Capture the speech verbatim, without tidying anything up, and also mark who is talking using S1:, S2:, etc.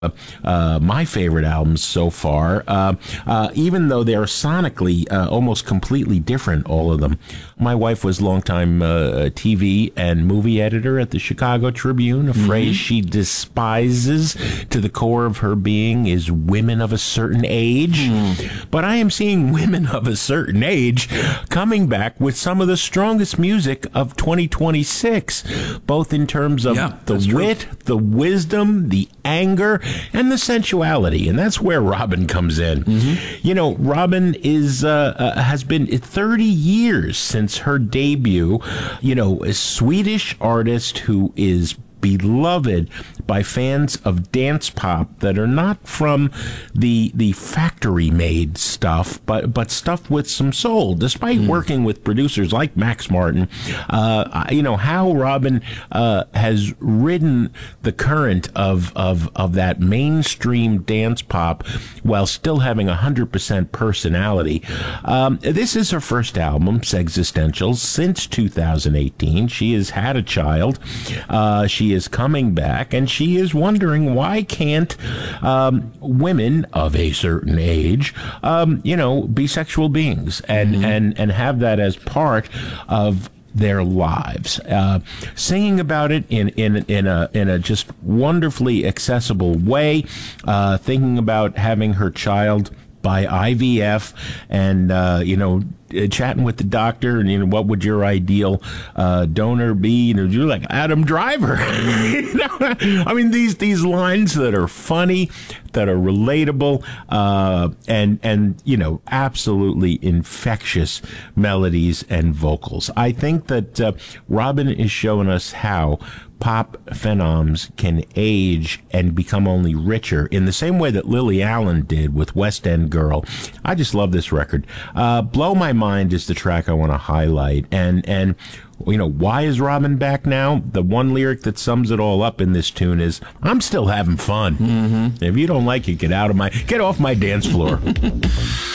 S1: Uh, my favorite albums so far, uh, uh, even though they're sonically uh, almost completely different, all of them. My wife was longtime uh, T V and movie editor at the Chicago Tribune. A mm-hmm. phrase she despises to the core of her being is women of a certain age. Mm. But I am seeing women of a certain age coming back with some of the strongest music of twenty twenty-six, both in terms of
S2: yeah,
S1: the wit, true. the wisdom, the anger, and the sensuality, and that's where Robyn comes in. Mm-hmm. You know, Robyn is uh, uh, has been thirty years since her debut. You know, a Swedish artist who is beloved by fans of dance pop that are not from the the factory made stuff, but but stuff with some soul. Despite mm. working with producers like Max Martin, uh, you know how Robyn uh, has ridden the current of of of that mainstream dance pop while still having a hundred percent personality. Um, this is her first album, Sexistentials, since two thousand eighteen. She has had a child. Uh, she is coming back, and she is wondering why can't um, women of a certain age, um, you know, be sexual beings and, mm-hmm. and, and have that as part of their lives. Uh, singing about it in, in, in a, in a just wonderfully accessible way, uh, thinking about having her child by I V F and, uh, you know, chatting with the doctor and, you know, what would your ideal uh, donor be? You know, you're like Adam Driver. You know? I mean, these these lines that are funny, that are relatable, uh, and, and, you know, absolutely infectious melodies and vocals. I think that uh, Robyn is showing us how pop phenoms can age and become only richer in the same way that Lily Allen did with West End Girl. I just love this record. Uh, Blow My Mind is the track I want to highlight. And, and, you know, why is Robyn back now? The one lyric that sums it all up in this tune is, I'm still having fun. Mm-hmm. If you don't like it, get out of my, get off my dance floor.